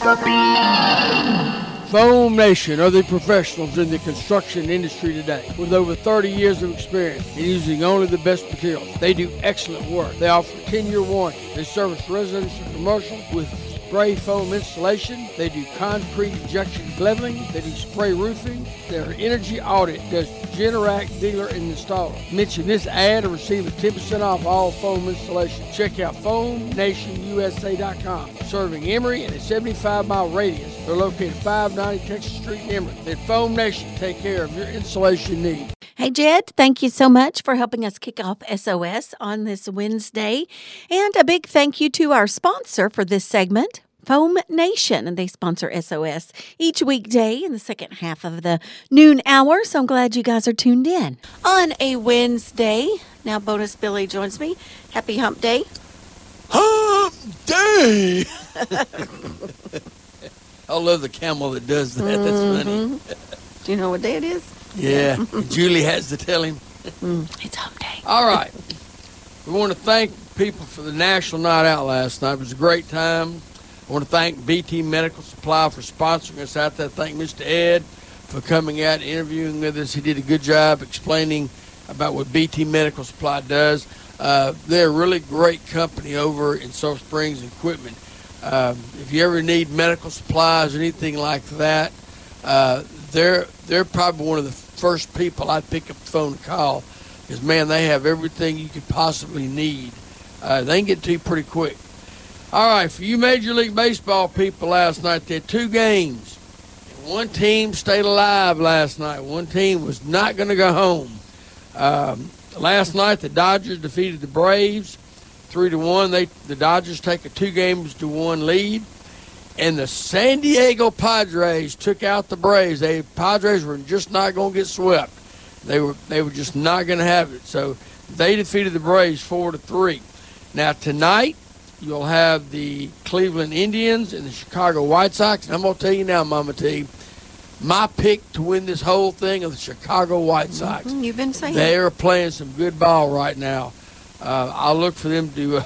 Foam Nation are the professionals in the construction industry today. With over 30 years of experience and using only the best materials, they do excellent work. They offer a 10-year warranty. They service residential and commercial with spray foam installation. They do concrete injection leveling. They do spray roofing. Their energy audit does Generac dealer and installer. Mention this ad and receive a 10% off all foam installation. Check out FoamNationUSA.com. Serving Emory in a 75-mile radius. They're located 590 Texas Street in Emory. Let Foam Nation take care of your installation needs. Hey, Jed, thank you so much for helping us kick off SOS on this Wednesday. And a big thank you to our sponsor for this segment, Foam Nation, and they sponsor SOS each weekday in the second half of the noon hour. So I'm glad you guys are tuned in on a Wednesday. Now, Bonus Billy joins me. Happy Hump Day. Hump Day! I love the camel that does that. That's funny. Do you know what day it is? Yeah. Julie has to tell him. It's Hump Day. All right. We want to thank people for the National Night Out last night. It was a great time. I want to thank BT Medical Supply for sponsoring us out there. Thank Mr. Ed for coming out and interviewing with us. He did a good job explaining about what BT Medical Supply does. They're a really great company over in Sulphur Springs Equipment. If you ever need medical supplies or anything like that, they're probably one of the first people I'd pick up the phone and call, because, man, they have everything you could possibly need. They can get to you pretty quick. All right, for you Major League Baseball people last night, they had two games. One team stayed alive last night. One team was not going to go home. Last night, the Dodgers defeated the Braves 3-1. The Dodgers take a 2-1 lead. And the San Diego Padres took out the Braves. The Padres were just not going to get swept. They were just not going to have it. So they defeated the Braves 4-3. Now tonight you'll have the Cleveland Indians and the Chicago White Sox. And I'm going to tell you now, Mama T, my pick to win this whole thing are the Chicago White Sox. You've been saying they are playing some good ball right now. I'll look for them to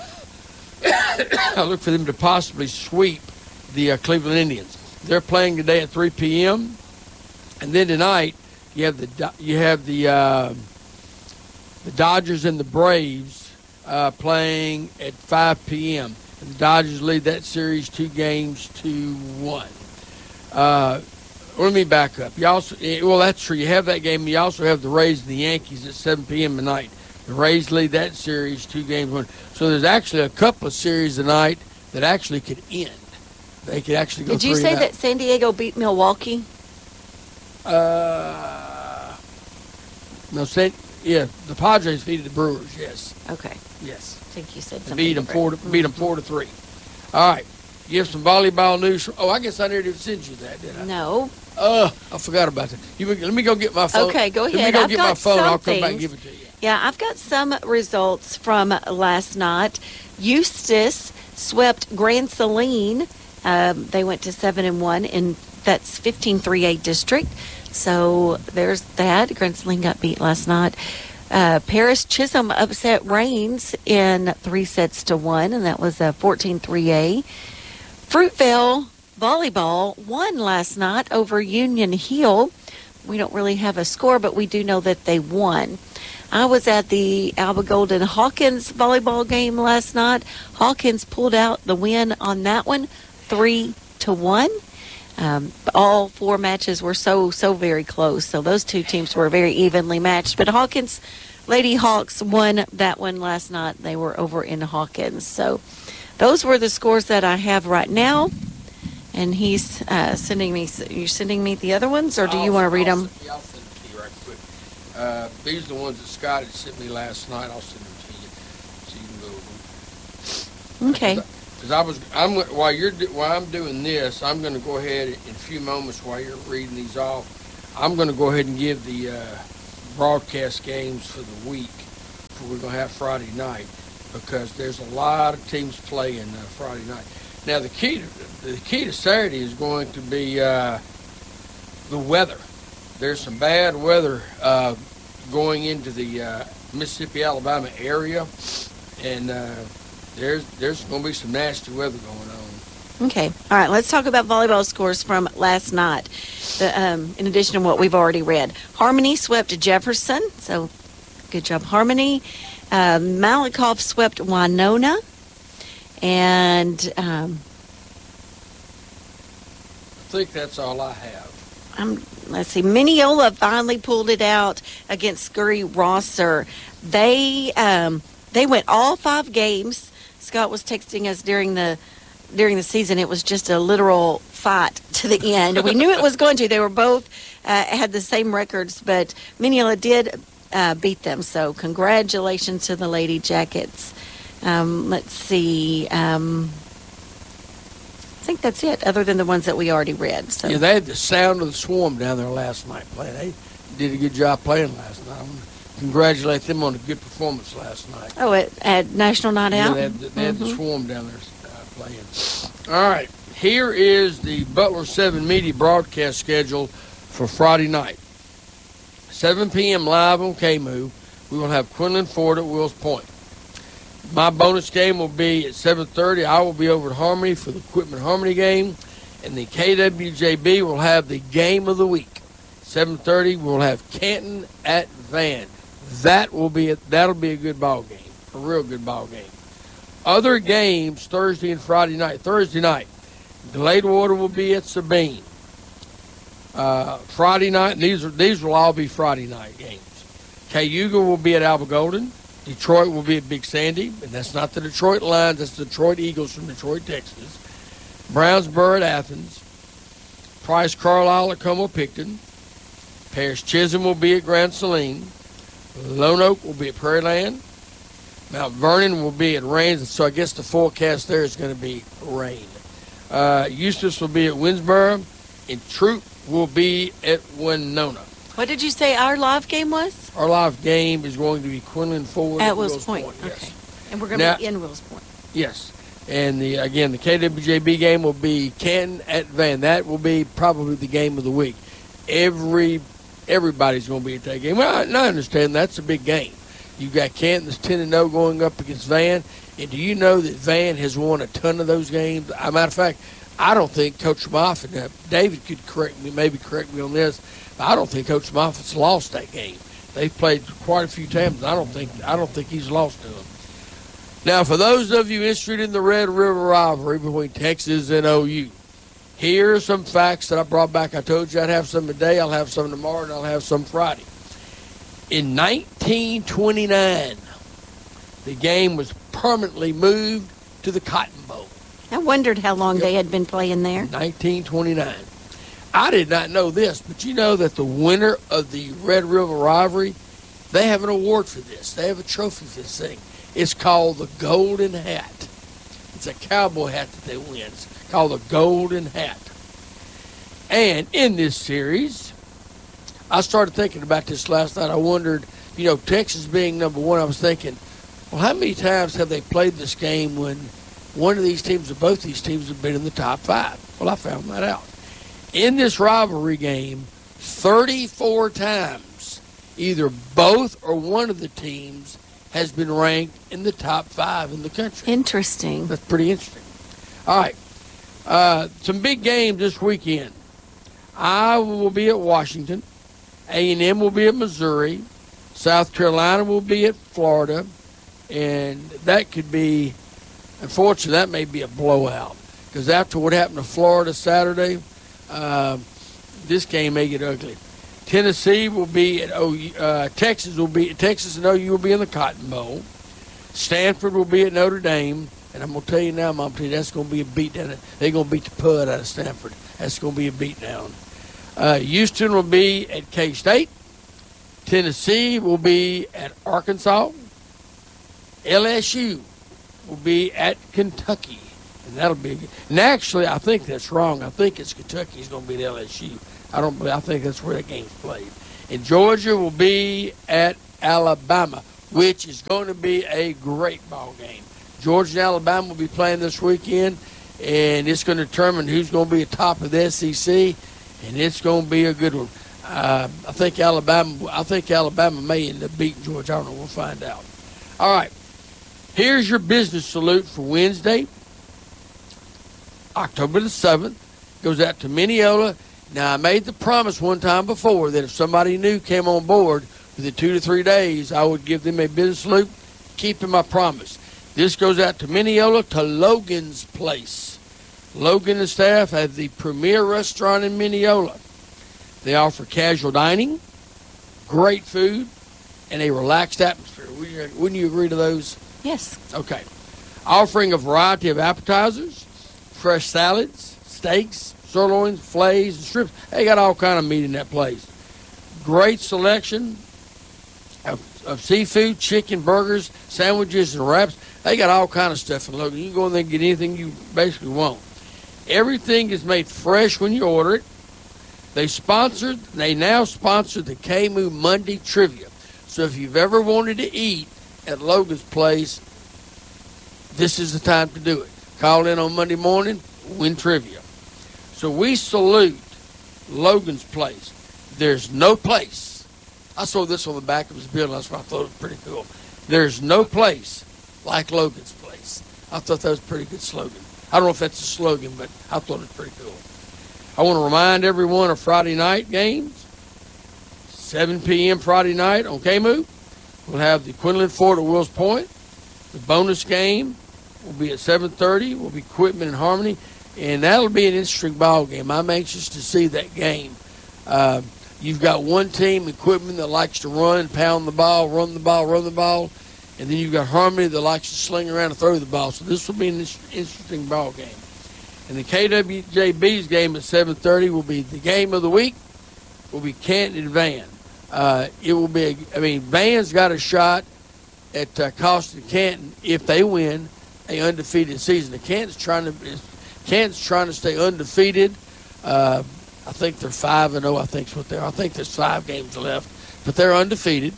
possibly sweep the Cleveland Indians. They're playing today at 3 p.m. And then tonight you have the Dodgers and the Braves playing at 5 p.m. And the Dodgers lead that series 2-1. Let me back up. That's true. You have that game. You also have the Rays and the Yankees at 7 p.m. tonight. The Rays lead that series 2-1. So there's actually a couple of series tonight that actually could end. They could actually go 3-0. Did you say that San Diego beat Milwaukee? No, the Padres defeated the Brewers. Yes. Okay. Yes. I think you said something. Beat them 4-3. All right. You have some volleyball news. I guess I didn't send you that, did I? No. I forgot about that. Let me go get my phone. Okay, go ahead. Let me go get my phone. I'll come back and give it to you. Yeah, I've got some results from last night. Eustis swept Grand Saline. They went to 7-1, and that's 15-3A district. So there's that. Grand Saline got beat last night. Paris Chisholm upset Rains in 3-1, and that was 14-3A. Fruitvale Volleyball won last night over Union Hill. We don't really have a score, but we do know that they won. I was at the Alba Golden Hawkins volleyball game last night. Hawkins pulled out the win on that one, 3-1. All four matches were so very close. So those two teams were very evenly matched. But Hawkins, Lady Hawks won that one last night. They were over in Hawkins. So those were the scores that I have right now. And he's sending me. You're sending me the other ones, or do you want to read them? I'll send them to you right quick. These are the ones that Scott had sent me last night. I'll send them to you so you can go over them. Okay. Because while I'm doing this, I'm going to go ahead in a few moments while you're reading these off. I'm going to go ahead and give the broadcast games for the week we're going to have Friday night, because there's a lot of teams playing Friday night. Now the key to Saturday is going to be the weather. There's some bad weather going into the Mississippi, Alabama area, and there's going to be some nasty weather going on. Okay. All right. Let's talk about volleyball scores from last night. In addition to what we've already read, Harmony swept Jefferson. So, good job, Harmony. Malakoff swept Winona, and I think that's all I have. let's see. Mineola finally pulled it out against Scurry Rosser. They went all 5 games. Scott was texting us during the season. It was just a literal fight to the end. We knew it was going to. They were both had the same records, but Mineola did beat them. So congratulations to the Lady Jackets. Let's see. I think that's it, other than the ones that we already read. So. Yeah, they had the sound of the Swarm down there last night playing. They did a good job playing last night. I want to congratulate them on a good performance last night. Oh, at National Night Out? Yeah, they had the Swarm down there playing. All right, here is the Butler 7 media broadcast schedule for Friday night. 7 p.m. live on KMOO. We will have Quinlan Ford at Wills Point. My bonus game will be at 7:30. I will be over at Harmony for the Quitman Harmony game. And the KWJB will have the game of the week. 7:30, we'll have Canton at Van. That'll be a good ball game, a real good ball game. Other games Thursday and Friday night. Thursday night, Delayed Water will be at Sabine. Friday night, these will all be Friday night games. Cayuga will be at Alba Golden. Detroit will be at Big Sandy, and that's not the Detroit Lions, that's the Detroit Eagles from Detroit, Texas. Brownsboro at Athens. Price Carlisle at Como-Picton. Paris Chisholm will be at Grand Saline. Lone Oak will be at Prairie Land. Mount Vernon will be at Rains, so I guess the forecast there is going to be rain. Eustis will be at Winsboro, and Troop will be at Winona. What did you say our live game was? Our live game is going to be Quinlan Ford at Wills Point. Yes. Okay. And we're going to be in Wills Point. Yes. And the KWJB game will be Canton at Van. That will be probably the game of the week. Everybody's going to be at that game. Well, I understand that's a big game. You've got Canton that's 10-0 going up against Van. And do you know that Van has won a ton of those games? As a matter of fact, I don't think Coach Moffitt, David could correct me on this, but I don't think Coach Moffitt's lost that game. They've played quite a few times. I don't think he's lost to them. Now, for those of you interested in the Red River rivalry between Texas and OU, here are some facts that I brought back. I told you I'd have some today, I'll have some tomorrow, and I'll have some Friday. In 1929, the game was permanently moved to the Cotton Bowl. I wondered how long they had been playing there. 1929. I did not know this, but you know that the winner of the Red River rivalry, they have an award for this. They have a trophy for this thing. It's called the Golden Hat. It's a cowboy hat that they win. It's called the Golden Hat. And in this series, I started thinking about this last night. I wondered, Texas being number one, I was thinking, well, how many times have they played this game when one of these teams or both these teams have been in the top 5? Well, I found that out. In this rivalry game, 34 times, either both or one of the teams has been ranked in the top 5 in the country. Interesting. That's pretty interesting. All right. Some big games this weekend. Iowa will be at Washington. A&M will be at Missouri. South Carolina will be at Florida. And that could be, unfortunately, that may be a blowout. Because after what happened to Florida Saturday, this game may get ugly. Tennessee will be at Texas and OU will be in the Cotton Bowl. Stanford will be at Notre Dame, and I'm gonna tell you now, Mom, that's gonna be a beatdown. They're gonna beat the pud out of Stanford. That's gonna be a beatdown. Houston will be at K-State. Tennessee will be at Arkansas. LSU will be at Kentucky, and that'll be. And actually, I think that's wrong. I think it's Kentucky's gonna beat LSU. I think that's where that game's played. And Georgia will be at Alabama, which is going to be a great ball game. Georgia and Alabama will be playing this weekend, and it's going to determine who's going to be atop of the SEC, and it's going to be a good one. I think Alabama may end up beating Georgia. I don't know. We'll find out. All right. Here's your business salute for Wednesday. October the 7th. Goes out to Mineola. Now, I made the promise one time before that if somebody new came on board within 2 to 3 days, I would give them a business loop, keeping my promise. This goes out to Mineola, to Logan's Place. Logan and staff have the premier restaurant in Mineola. They offer casual dining, great food, and a relaxed atmosphere. Wouldn't you agree to those? Yes. Okay. Offering a variety of appetizers, fresh salads, steaks, sirloins, fillets, and strips. They got all kind of meat in that place. Great selection of seafood, chicken, burgers, sandwiches, and wraps. They got all kind of stuff in Logan. You can go in there and get anything you basically want. Everything is made fresh when you order it. They now sponsor the KMU Monday Trivia. So if you've ever wanted to eat at Logan's Place, this is the time to do it. Call in on Monday morning, win trivia. So we salute Logan's Place. There's no place. I saw this on the back of his building. That's why I thought it was pretty cool. There's no place like Logan's Place. I thought that was a pretty good slogan. I don't know if that's a slogan, but I thought it was pretty cool. I want to remind everyone of Friday night games. 7 p.m. Friday night on KMU. We'll have the Quinlan Ford at Wills Point. The bonus game will be at 7:30. Will be Quitman and Harmony. And that'll be an interesting ball game. I'm anxious to see that game. You've got one team, Quitman, that likes to run, pound the ball, run the ball. And then you've got Harmony that likes to sling around and throw the ball. So this will be an interesting ball game. And the KWJB's game at 7:30 will be the game of the week. Will be Canton and Van. It will be, Van's got a shot at costing Canton if they win a undefeated season. The Canton's trying to stay undefeated. I think they're 5-0. I think is what they are. I think there's 5 games left, but they're undefeated.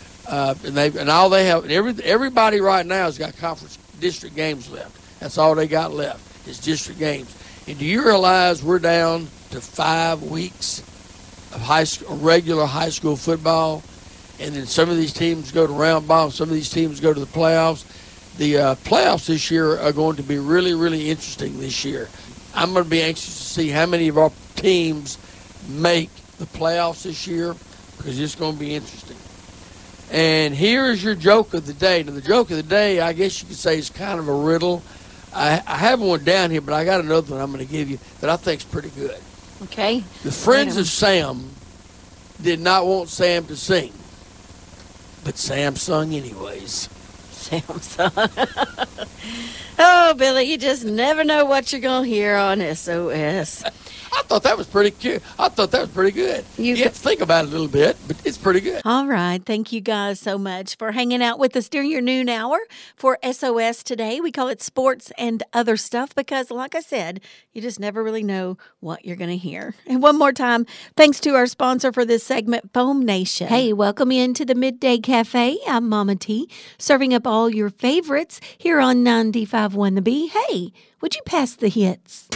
Everybody right now has got conference district games left. That's all they got left is district games. And do you realize we're down to 5 weeks of regular high school football, and then some of these teams go to round ball, some of these teams go to the playoffs. The playoffs this year are going to be really, really interesting this year. I'm going to be anxious to see how many of our teams make the playoffs this year because it's going to be interesting. And here is your joke of the day. Now, the joke of the day, I guess you could say, is kind of a riddle. I have one down here, but I got another one I'm going to give you that I think is pretty good. Okay. The friends of Sam did not want Sam to sing, but Sam sung anyways. Sam sung. Oh, Billy, you just never know what you're going to hear on SOS. I thought that was pretty cute. I thought that was pretty good. You have to think about it a little bit, but it's pretty good. All right. Thank you guys so much for hanging out with us during your noon hour for SOS today. We call it Sports and Other Stuff because, like I said, you just never really know what you're going to hear. And one more time, thanks to our sponsor for this segment, Foam Nation. Hey, welcome into the Midday Cafe. I'm Mama T, serving up all your favorites here on 95.1 The Bee. Hey, would you pass the hits?